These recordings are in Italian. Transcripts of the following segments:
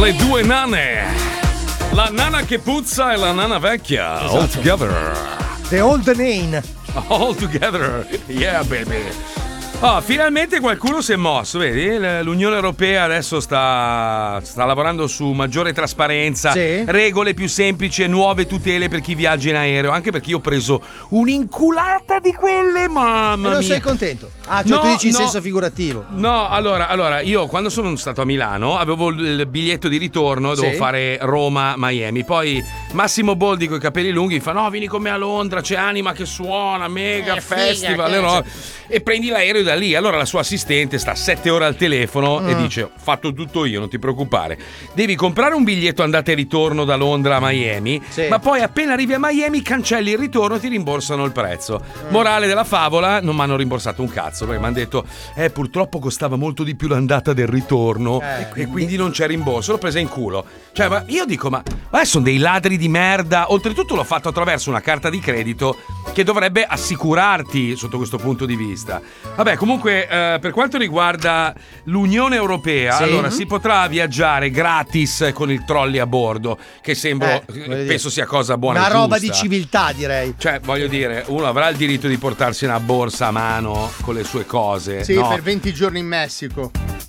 Le due nane, la nana che puzza e la nana vecchia. Esatto. All together. The old name. All together. Yeah, baby. Oh, finalmente qualcuno si è mosso, vedi? L'Unione Europea adesso sta lavorando su maggiore trasparenza, sì, regole più semplici e nuove tutele per chi viaggia in aereo, anche perché io ho preso un'inculata di quelle, mamma mia. E non sei contento? Ah, cioè tu dici in senso figurativo. No, allora, io quando sono stato a Milano avevo il biglietto di ritorno, dovevo fare Roma-Miami, poi Massimo Boldi con i capelli lunghi fa no, vieni con me a Londra, c'è Anima che suona, mega festival, le robe, e prendi l'aereo da lì. Allora la sua assistente sta 7 ore al telefono e dice: ho fatto tutto io, non ti preoccupare, devi comprare un biglietto andata e ritorno da Londra a Miami, ma poi appena arrivi a Miami cancelli il ritorno e ti rimborsano il prezzo. Morale della favola, non mi hanno rimborsato un cazzo perché mi hanno detto purtroppo costava molto di più l'andata del ritorno e quindi non c'è rimborso. L'ho presa in culo. Cioè, ma io dico, ma sono dei ladri di merda. Oltretutto l'ho fatto attraverso una carta di credito che dovrebbe assicurarti sotto questo punto di vista. Vabbè, comunque per quanto riguarda l'Unione Europea, allora si potrà viaggiare gratis con il trolley a bordo, che penso sia cosa buona, una e giusta. roba di civiltà, direi. Cioè, voglio dire, uno avrà il diritto di portarsi una borsa a mano con le sue cose. Sì, no? per 20 giorni in Messico.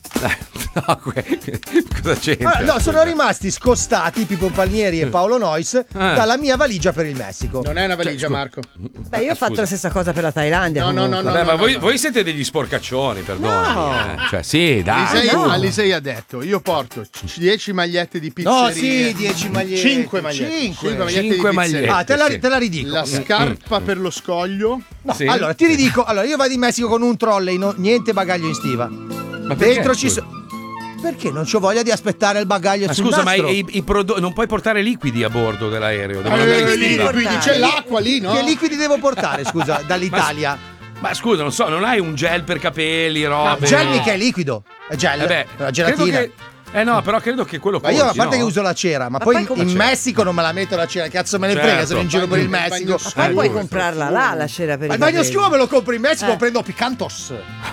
No, cosa c'entra? No, sono rimasti scostati Pippo Palmieri e Paolo Nois dalla mia valigia per il Messico. Non è una valigia, Marco. Beh, io ho fatto la stessa cosa per la Thailandia. No. Vabbè, ma voi siete degli sporcaccioni, perdonami. No. Cioè, sì, dai. Alisei ha detto: io porto 10 magliette di pizzeria. No, sì, 10 magliette. 5 magliette. 5 magliette di 5 pizzeria. magliette. Te la ridico. La scarpa per lo scoglio. No, allora ti ridico. Allora, io vado in Messico con un trolley, niente bagaglio in stiva. Ma dentro ci sono. Perché non c'ho voglia di aspettare il bagaglio sul scusa, nastro? ma i non puoi portare liquidi a bordo dell'aereo. Devono andare in stiva. Quindi c'è l'acqua lì, no? Che liquidi devo portare, scusa, dall'Italia? Ma scusa, non so, non hai un gel per capelli, robe? No, gel mica è liquido. È gel. La gelatina. No, però credo che quello Ma io a parte no? che uso la cera, ma poi in Messico non me la metto la cera, cazzo me ne frega, sono in giro per il Messico. Ma puoi comprarla là la cera per ma i il bagno capelli. schiuma me lo compro in Messico, prendo Picantos.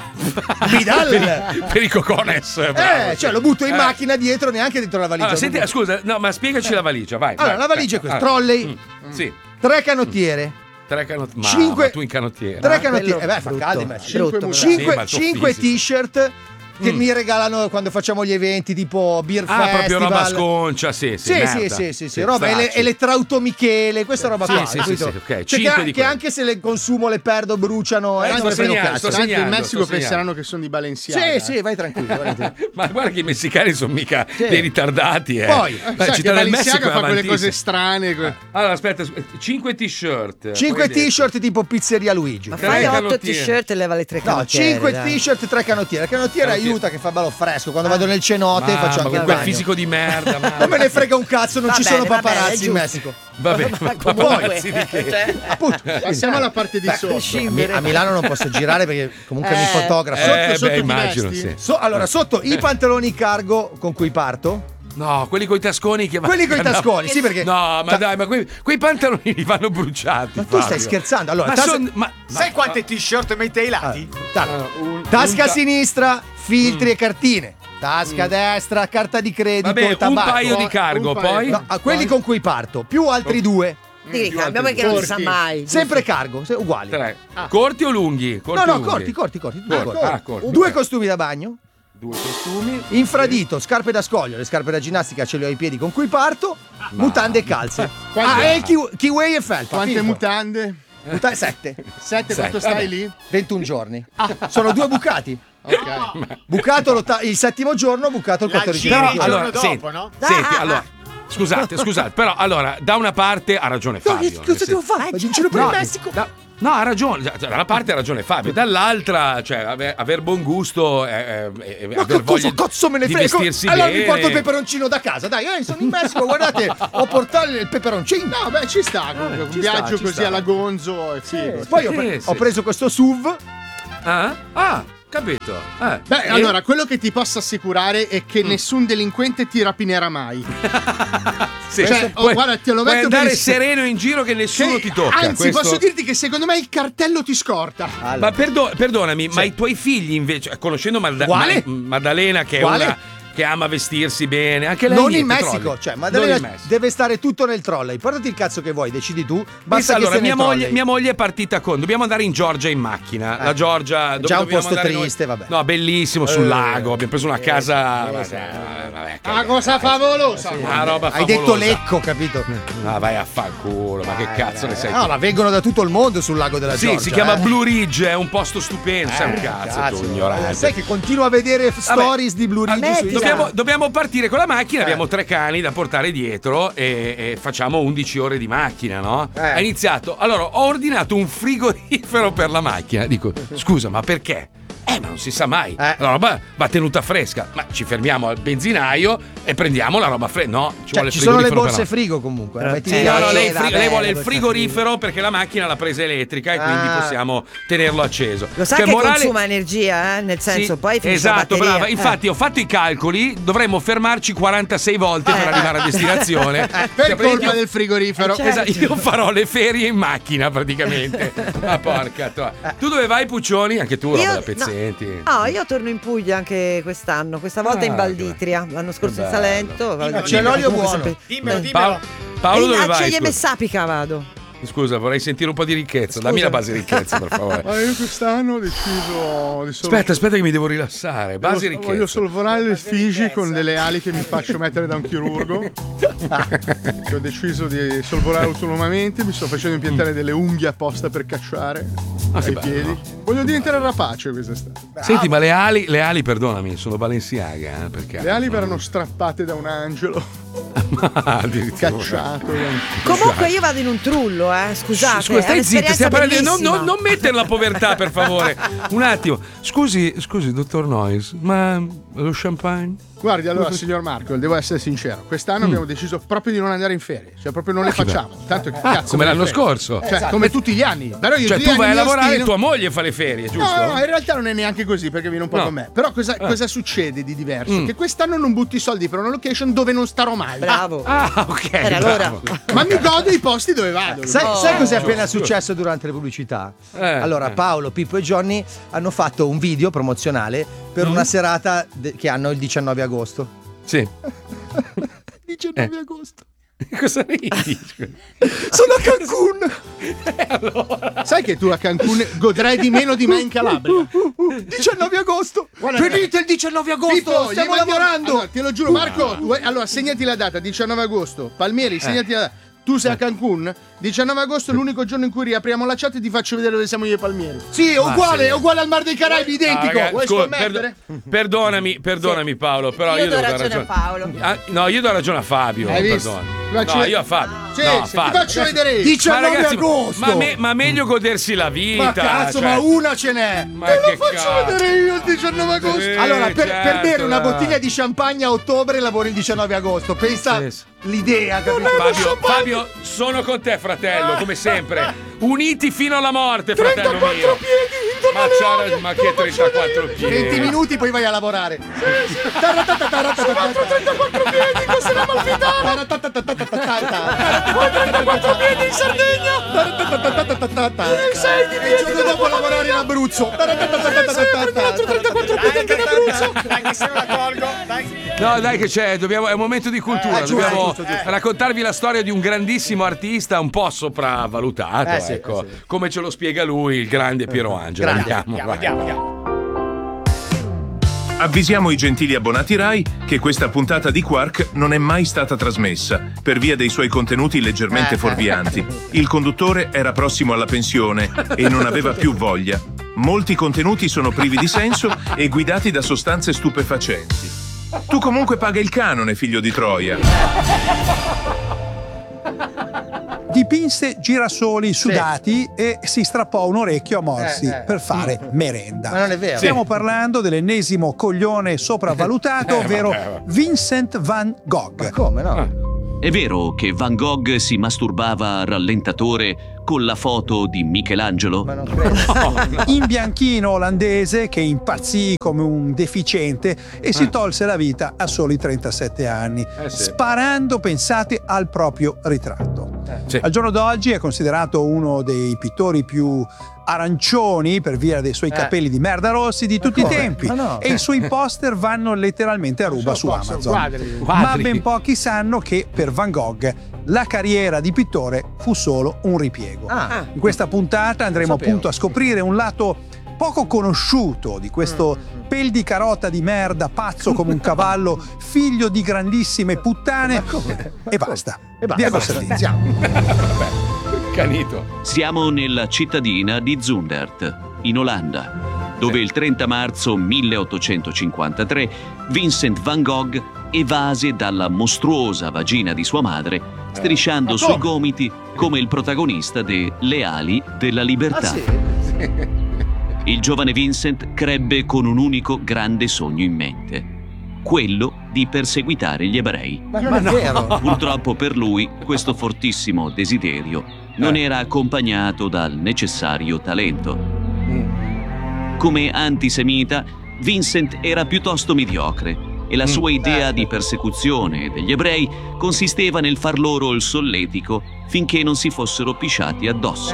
Vidal. Per i cocones. Cioè lo butto in macchina dietro, neanche dentro la valigia. Allora, senti, scusa, no, ma spiegaci la valigia, vai. Allora, la valigia è questa, trolley, sì. 3 canottiere. 3 canottiere. 5 tu in canottiere. 3 canottiere. Fa caldo in Messico. 5 t-shirt che mi regalano quando facciamo gli eventi tipo Beer Festival. Proprio roba sconcia, sì. Sì, roba elettrautomichele, questa roba qua. Sì, ok. Cioè che anche se le consumo, le perdo, bruciano. Non me frega un cazzo. Tanto in Messico penseranno che sono di Balenciaga. Sì, vai tranquillo. Ma guarda che i messicani sono mica dei ritardati. Poi, Città del Messico fa quelle cose strane. Allora, aspetta, 5 t-shirt. 5 t-shirt tipo Pizzeria Luigi. Ma fai 8 t-shirt e leva le 3 canottiere. No, 5 t-shirt, 3 canottiere. La canottiera aiuta, che fa bello fresco. Quando vado nel cenote faccio anche il quel bagno. fisico di merda. Non me ne frega un cazzo, non ci sono paparazzi in Messico. Vabbè, paparazzi di che? Appunto, passiamo alla parte di sotto. A Milano non posso girare perché comunque mi fotografo. Sotto immagino, sì. Allora, sotto i pantaloni cargo con cui parto. No, quelli coi tasconi quelli coi tasconi, sì, perché no, ma dai, ma quei pantaloni li vanno bruciati. Ma tu stai scherzando? Allora, sai quante t-shirt mette ai lati? Tasca sinistra, filtri e cartine. Tasca destra, carta di credito, tabacco. Un paio di cargo, poi quelli con cui parto, più altri 2. Sì, cambia perché non si sa mai. Sempre cargo, uguali. 3. Corti o lunghi? Corti. 2 costumi da bagno. 2 costumi. Infradito, scarpe da scoglio, le scarpe da ginnastica ce le ho ai piedi con cui parto, mutande e calze. E kiwi e felpa. Quante mutande? 7. 7, quanto stai lì? 21 giorni. Sono 2 bucati. Ok. Bucato il 7º giorno, bucato il 14º giorno. Allora, dopo, no? Senti, allora. Scusate, però, allora, da una parte ha ragione Fabio. Cosa devo fare? Vado in giro per il Messico. No, ha ragione. Da una parte ha ragione Fabio, dall'altra, cioè, aver buon gusto e aver voglia cazzo me ne di frega. vestirsi allora bene. mi porto il peperoncino da casa. Dai, sono in Messico, guardate, ho portato il peperoncino. No, beh, ci sta. Un viaggio così alla Gonzo è figo. Poi ho preso questo SUV. Capito? Beh, allora, quello che ti posso assicurare è che nessun delinquente ti rapinerà mai. Sì. Cioè, guarda, te lo puoi metto andare sereno in giro che nessuno ti tocca. Anzi, posso dirti che secondo me il cartello ti scorta. Ma perdonami, ma i tuoi figli invece, conoscendo Maddalena, che che ama vestirsi bene. Anche lei non in Messico, cioè Maddalena deve stare tutto nel trolley. Portati il cazzo che vuoi, decidi tu. Basta allora, che mia moglie è partita dobbiamo andare in Georgia in macchina. La Georgia già un posto triste, vabbè. No, bellissimo sul lago. Abbiamo preso una casa. Una cosa favolosa. Una roba favolosa. Hai detto Lecco, capito? No, vai a fanculo, ma che cazzo ne sai? No, ma vengono da tutto il mondo sul lago della Georgia. Sì, si chiama Blue Ridge, è un posto stupendo. Sei un cazzo, tu ignorante. Sai che continuo a vedere stories di Blue Ridge su Instagram. Dobbiamo partire con la macchina, abbiamo 3 cani da portare dietro e facciamo 11 ore di macchina, no? Ha iniziato. Allora, ho ordinato un frigorifero per la macchina. Dico, scusa, ma perché? Ma non si sa mai. La roba va tenuta fresca. Ma ci fermiamo al benzinaio e prendiamo la roba fresca. No, ci sono le borse frigo comunque. Lei vuole il frigorifero perché la macchina l'ha presa elettrica e quindi possiamo tenerlo acceso. Lo sai che consuma energia, nel senso, poi finisce la batteria. Brava. Infatti ho fatto i calcoli, dovremmo fermarci 46 volte per arrivare a destinazione. Per colpa del frigorifero. Esatto, io farò le ferie in macchina praticamente. Ma porca tua. Tu dove vai, Puccioni? Anche tu, roba da pezzenti. No, io torno in Puglia anche quest'anno, questa volta in Valditria, l'anno scorso in Salento. C'è l'olio buono. Dimmelo. Paolo, dove vai? A Ceglie Messapica vado. Scusa, vorrei sentire un po' di ricchezza. Dammi la base di ricchezza, per favore. Io quest'anno ho deciso di Aspetta che mi devo rilassare. Base di ricchezza. Voglio sorvolare le Figi con delle ali che mi faccio mettere da un chirurgo. Ho deciso di sorvolare autonomamente. Mi sto facendo impiantare delle unghie apposta per cacciare ai piedi. Voglio diventare rapace quest'estate. Senti, ma le ali, perdonami, sono Balenciaga. Perché? Le ali verranno strappate da un angelo. Cacciato. Comunque io vado in un trullo, scusate. Scusa, stai zitta, stiamo parlando. Non mettere la povertà, per favore. Un attimo. Scusi, dottor Noyes, ma lo champagne? Guardi, allora, signor Marco, devo essere sincero. Quest'anno abbiamo deciso proprio di non andare in ferie. Cioè, proprio non le facciamo. Tanto che cazzo. Come l'anno scorso. Cioè, come tutti gli anni. Però io tu vai a lavorare e tua moglie fa le ferie, giusto? No, in realtà non è neanche così, perché viene un po' con me. Però cosa succede di diverso? Che quest'anno non butti i soldi per una location dove non starò mai. Bravo. Ok. Allora. Ma mi godo i posti dove vado. Sai cos'è appena successo durante le pubblicità? Allora, Paolo, Pippo e Johnny hanno fatto un video promozionale per una serata che hanno il 19 agosto. Sì. 19 agosto. Cosa ridi? Sono a Cancun. Allora. Sai che tu a Cancun godrai di meno di me in Calabria. 19 agosto. Venite il 19 agosto. Pippo, stiamo lavorando. Allora, te lo giuro, Marco. Allora, segnati la data, 19 agosto. Palmieri, segnati la data. Tu sei a Cancun? 19 agosto è l'unico giorno in cui riapriamo la chat e ti faccio vedere dove siamo io e Palmieri. Sì, è uguale al Mar dei Caraibi, identico. Vuoi scommettere? Perdonami Paolo, però io do ragione a Paolo. No, io do ragione a Fabio. Hai visto? No, io a Fabio. Sì, ti faccio vedere io. 19 agosto. Ma meglio godersi la vita. Ma cazzo, ma una ce n'è. Te lo faccio vedere io il 19 agosto. Allora, per bere una bottiglia di champagne a ottobre lavori il 19 agosto. Pensa l'idea, capito? Fabio, sono con te, fratello, come sempre. Uniti fino alla morte, fratello 34 mio. piedi, ma che 34 piedi? 20 minuti poi vai a lavorare. Su 34 piedi, questa è la malfitana. 34 piedi in Sardegna. 6 di piedi. Il giorno dopo lavorare in Abruzzo. Prendi altro 34 piedi anche in Abruzzo. Dai che se me la tolgo. No, dai che c'è, è un momento di cultura. Dobbiamo raccontarvi la storia di un grandissimo artista un po' sopravvalutato, ecco. Come ce lo spiega lui, il grande Piero Angela. Andiamo. Avvisiamo i gentili abbonati Rai che questa puntata di Quark non è mai stata trasmessa per via dei suoi contenuti leggermente fuorvianti. Il conduttore era prossimo alla pensione e non aveva più voglia. Molti contenuti sono privi di senso e guidati da sostanze stupefacenti. Tu comunque paga il canone, figlio di Troia. Dipinse girasoli sudati e si strappò un orecchio a morsi per fare merenda. Ma non è vero. Stiamo parlando dell'ennesimo coglione sopravvalutato, ovvero Vincent van Gogh. Ma come no? È vero che Van Gogh si masturbava a rallentatore con la foto di Michelangelo? Ma non credo. In bianchino olandese che impazzì come un deficiente e si tolse la vita a soli 37 anni, sparando, pensate, al proprio ritratto. Al giorno d'oggi è considerato uno dei pittori più arancioni per via dei suoi capelli di merda rossi di tutti i tempi, e i suoi poster vanno letteralmente a ruba su Amazon. Ma ben pochi sanno che per Van Gogh la carriera di pittore fu solo un ripiego. In questa puntata andremo appunto a scoprire un lato poco conosciuto di questo pel di carota di merda, pazzo come un cavallo, figlio di grandissime puttane. E basta. Via col servizio. Canito. Siamo nella cittadina di Zundert, in Olanda, dove il 30 marzo 1853 Vincent van Gogh evase dalla mostruosa vagina di sua madre, strisciando sui gomiti come il protagonista de Le ali della libertà. Il giovane Vincent crebbe con un unico grande sogno in mente: quello di perseguitare gli ebrei. Ma non è vero. Purtroppo per lui questo fortissimo desiderio non era accompagnato dal necessario talento. Come antisemita, Vincent era piuttosto mediocre e la sua idea di persecuzione degli ebrei consisteva nel far loro il solletico finché non si fossero pisciati addosso.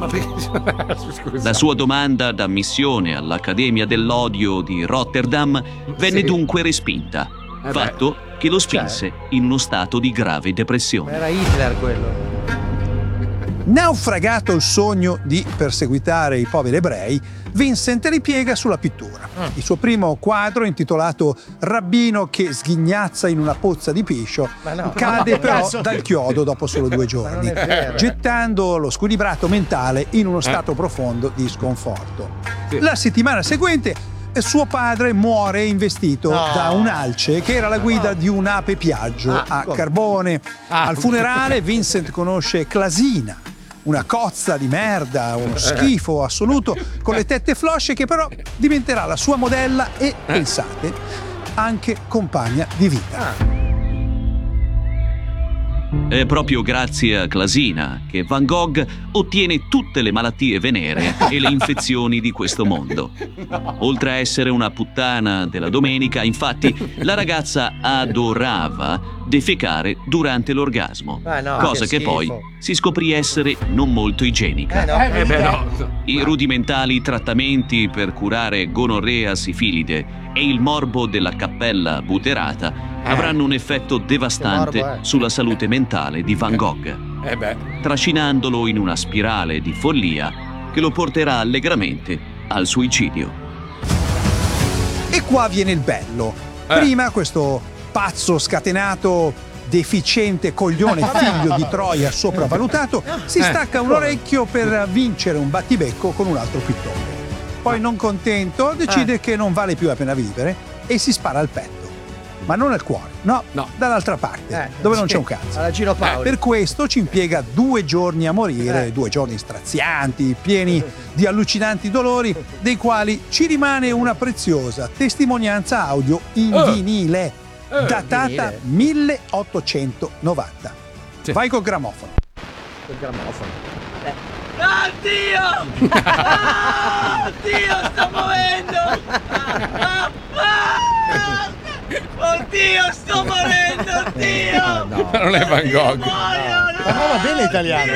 La sua domanda d'ammissione all'Accademia dell'Odio di Rotterdam venne dunque respinta, fatto che lo spinse in uno stato di grave depressione. Era Hitler quello. Naufragato il sogno di perseguitare i poveri ebrei, Vincent ripiega sulla pittura. Il suo primo quadro, intitolato Rabbino che sghignazza in una pozza di piscio, cade però dal chiodo dopo solo 2 giorni, gettando lo squilibrato mentale in uno stato profondo di sconforto. La settimana seguente suo padre muore investito da un'alce che era la guida di un'ape Piaggio a carbone. Al funerale Vincent conosce Clasina, una cozza di merda, uno schifo assoluto, con le tette flosce, che però diventerà la sua modella e, pensate, anche compagna di vita. È proprio grazie a Clasina che Van Gogh ottiene tutte le malattie venere e le infezioni di questo mondo. Oltre a essere una puttana della domenica, infatti, la ragazza adorava defecare durante l'orgasmo, cosa che poi si scoprì essere non molto igienica. I rudimentali trattamenti per curare gonorrea sifilide e il morbo della cappella buterata avranno un effetto devastante sulla salute mentale di Van Gogh, trascinandolo in una spirale di follia che lo porterà allegramente al suicidio. E qua viene il bello. Prima questo pazzo scatenato, deficiente coglione, figlio di Troia sopravvalutato, si stacca un orecchio per vincere un battibecco con un altro pittore. Poi, non contento, decide che non vale più la pena vivere e si spara al petto. Ma non al cuore, no, dall'altra parte, dove non c'è un cazzo. Alla Gino Paoli. Per questo ci impiega 2 giorni a morire, 2 giorni strazianti, pieni di allucinanti dolori, dei quali ci rimane una preziosa testimonianza audio in vinile, datata 1890. Vai col grammofono. Dio! Dio, sto muovendo! Oddio, sto morendo, oddio! Ma non è Van Gogh. Va bene italiano.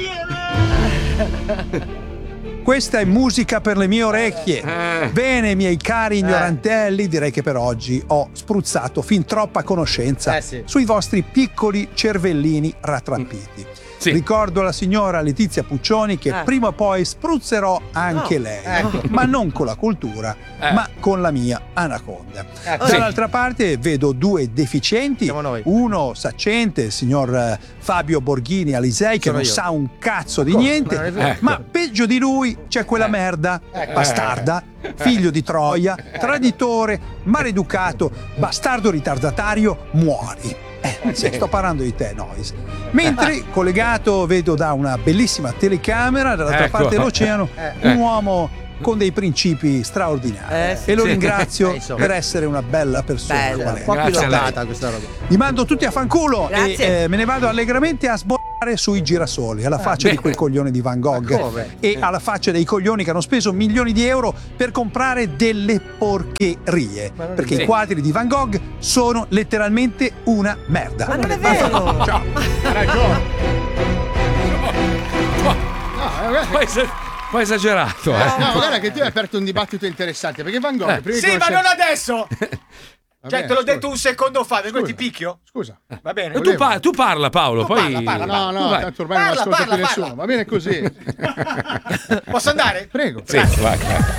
Questa è musica per le mie orecchie. Bene, miei cari ignorantelli, direi che per oggi ho spruzzato fin troppa conoscenza sui vostri piccoli cervellini rattrappiti. Ricordo alla signora Letizia Puccioni che prima o poi spruzzerò anche lei, ma non con la cultura, ma con la mia anaconda. Dall'altra parte vedo 2 deficienti, uno saccente, il signor Fabio Borghini Alisei, che non sa un cazzo di niente, ma peggio di lui c'è quella merda, bastarda, figlio di Troia, traditore, maleducato, bastardo ritardatario, muori. Sto parlando di te, Nois. Mentre collegato vedo da una bellissima telecamera dall'altra parte dell'oceano un uomo con dei principi straordinari e lo ringrazio per essere una bella persona. Un po' pilotata questa roba. Vi mando tutti a fanculo e me ne vado allegramente a sbollare sui girasoli, alla faccia di quel coglione di Van Gogh e alla faccia dei coglioni che hanno speso milioni di euro per comprare delle porcherie, perché i quadri di Van Gogh sono letteralmente una merda. Ma non è vero! Ciao! Hai ragione. po' esagerato. No, guarda che tu hai aperto un dibattito interessante, perché Van Gogh prima Sì, ma non adesso. Vabbè, te l'ho detto un secondo fa, per cui ti picchio? Scusa. Va bene. Tu parla, Paolo, poi parla. No, tanto ormai non ascolta più nessuno. Va bene così. Posso andare? Prego. Sì, vai.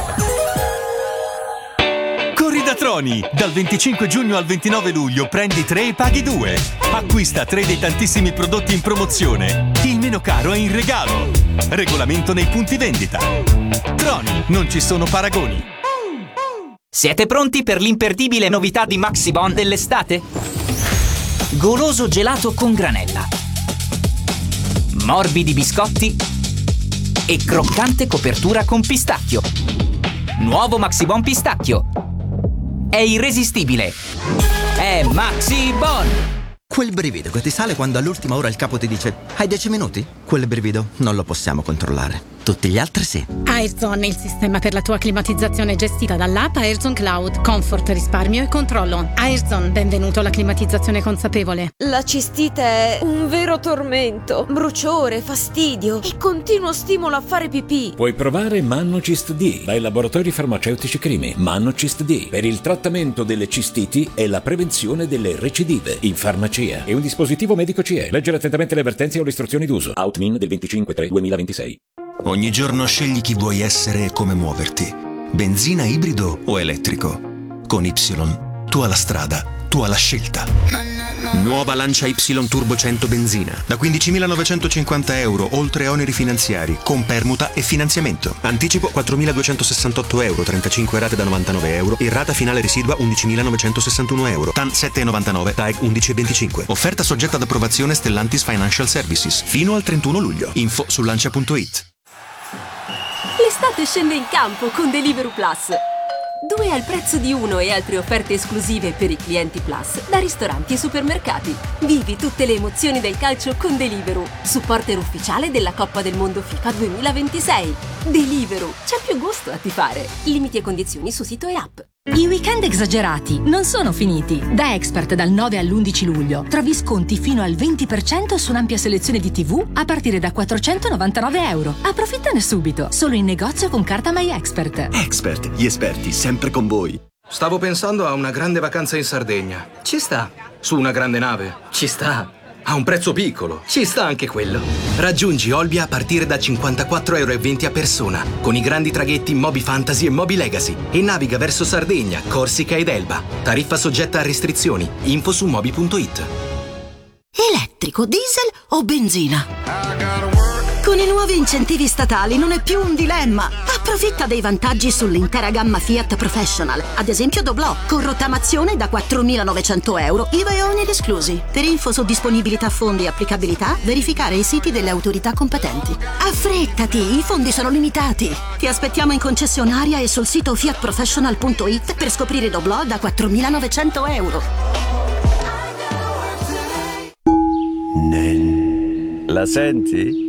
Corri da Troni! Dal 25 giugno al 29 luglio prendi 3 e paghi 2. Acquista 3 dei tantissimi prodotti in promozione. Il meno caro è in regalo. Regolamento nei punti vendita. Troni, non ci sono paragoni. Siete pronti per l'imperdibile novità di Maxibon dell'estate? Goloso gelato con granella, morbidi biscotti e croccante copertura con pistacchio. Nuovo Maxibon pistacchio. È irresistibile. È Maxibon! Quel brivido che ti sale quando all'ultima ora il capo ti dice hai 10 minuti? Quel brivido non lo possiamo controllare. Tutti gli altri sì. Airzone, il sistema per la tua climatizzazione gestita dall'app Airzone Cloud. Comfort, risparmio e controllo. Airzone, benvenuto alla climatizzazione consapevole. La cistite è un vero tormento. Bruciore, fastidio e continuo stimolo a fare pipì. Puoi provare Mannocist D dai laboratori farmaceutici Crimi. Mannocist D per il trattamento delle cistiti e la prevenzione delle recidive in farmacia. È un dispositivo medico CE. Leggere attentamente le avvertenze o le istruzioni d'uso. Outmin del 25/3/2026. Ogni giorno scegli chi vuoi essere e come muoverti. Benzina, ibrido o elettrico. Con Y, tu alla strada, tu alla scelta. Nuova Lancia Y Turbo 100 benzina. Da 15.950 euro, oltre oneri finanziari, con permuta e finanziamento. Anticipo 4.268 euro, 35 rate da 99 euro e rata finale residua 11.961 euro. TAN 7,99, TAEG 11,25. Offerta soggetta ad approvazione Stellantis Financial Services. Fino al 31 luglio. Info su lancia.it. L'estate scende in campo con Deliveroo Plus. 2 al prezzo di 1 e altre offerte esclusive per i clienti Plus da ristoranti e supermercati. Vivi tutte le emozioni del calcio con Deliveroo, supporter ufficiale della Coppa del Mondo FIFA 2026. Deliveroo, c'è più gusto a tifare. Limiti e condizioni su sito e app. I weekend esagerati non sono finiti. Da Expert dal 9 all'11 luglio trovi sconti fino al 20% su un'ampia selezione di TV a partire da 499 euro. Approfittane subito, solo in negozio con carta My Expert. Expert, gli esperti sempre con voi. Stavo pensando a una grande vacanza in Sardegna. Ci sta. Su una grande nave. Ci sta. A un prezzo piccolo. Ci sta anche quello. Raggiungi Olbia a partire da 54,20 € a persona, con i grandi traghetti Moby Fantasy e Moby Legacy, e naviga verso Sardegna, Corsica ed Elba. Tariffa soggetta a restrizioni. Info su moby.it. Elettrico, diesel o benzina? Con i nuovi incentivi statali non è più un dilemma. Approfitta dei vantaggi sull'intera gamma Fiat Professional. Ad esempio Doblò, con rottamazione da 4.900 euro, IVA e oneri esclusi. Per info su disponibilità fondi e applicabilità, verificare i siti delle autorità competenti. Affrettati, i fondi sono limitati. Ti aspettiamo in concessionaria e sul sito fiatprofessional.it per scoprire Doblò da 4.900 euro. La senti?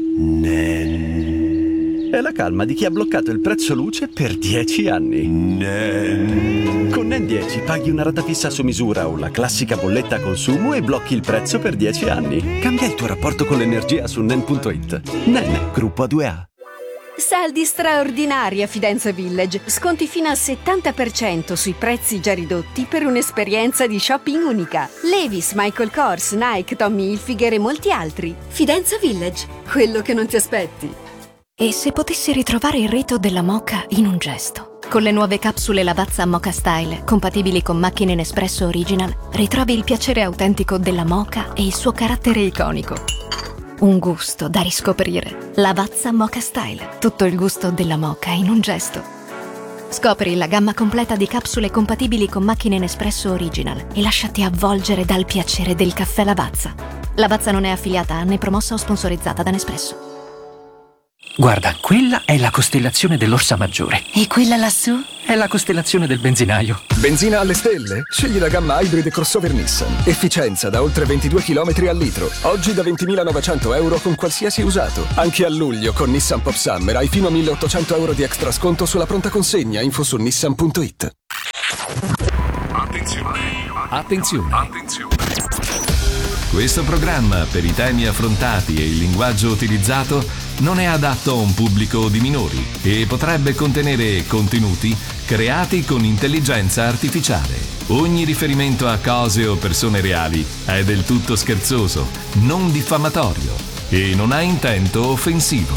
È la calma di chi ha bloccato il prezzo luce per 10 anni. Con NEN 10 paghi una rata fissa su misura o la classica bolletta a consumo e blocchi il prezzo per 10 anni. Cambia il tuo rapporto con l'energia su NEN.it. NEN, gruppo A2A. Saldi straordinari a Fidenza Village. Sconti fino al 70% sui prezzi già ridotti per un'esperienza di shopping unica. Levi's, Michael Kors, Nike, Tommy Hilfiger e molti altri. Fidenza Village, quello che non ti aspetti. E se potessi ritrovare il rito della moka in un gesto? Con le nuove capsule Lavazza Moka Style, compatibili con macchine Nespresso Original, ritrovi il piacere autentico della moka e il suo carattere iconico. Un gusto da riscoprire. Lavazza Moka Style. Tutto il gusto della moka in un gesto. Scopri la gamma completa di capsule compatibili con macchine Nespresso Original e lasciati avvolgere dal piacere del caffè Lavazza. Lavazza non è affiliata a né promossa o sponsorizzata da Nespresso. Guarda, quella è la costellazione dell'Orsa Maggiore. E quella lassù? È la costellazione del benzinaio. Benzina alle stelle? Scegli la gamma Hybrid Crossover Nissan. Efficienza da oltre 22 km al litro. Oggi da 20.900 euro con qualsiasi usato. Anche a luglio con Nissan Pop Summer hai fino a 1.800 euro di extra sconto sulla pronta consegna. Info su nissan.it. Attenzione. Questo programma, per i temi affrontati e il linguaggio utilizzato, non è adatto a un pubblico di minori e potrebbe contenere contenuti creati con intelligenza artificiale. Ogni riferimento a cose o persone reali è del tutto scherzoso, non diffamatorio e non ha intento offensivo.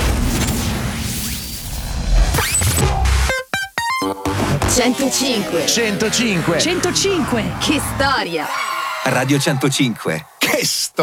105. 105. 105. Che storia! Radio 105. Che storia!